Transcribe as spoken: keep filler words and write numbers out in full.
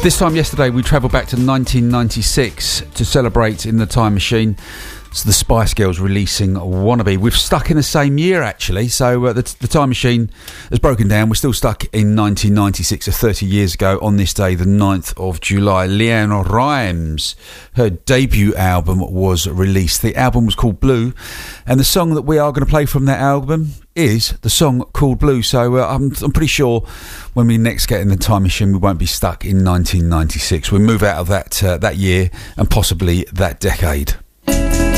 This time yesterday we travelled back to nineteen ninety-six to celebrate In the Time Machine. So the Spice Girls releasing Wannabe. We've stuck in the same year actually, so uh, the, the Time Machine has broken down. We're still stuck in nineteen ninety-six, so thirty years ago on this day, the ninth of July. LeAnn Rimes, her debut album was released. The album was called Blue, and the song that we are going to play from that album is the song called Blue. So uh, I'm, I'm pretty sure when we next get in the Time Machine we won't be stuck in nineteen ninety-six. We'll move out of that uh, that year and possibly that decade.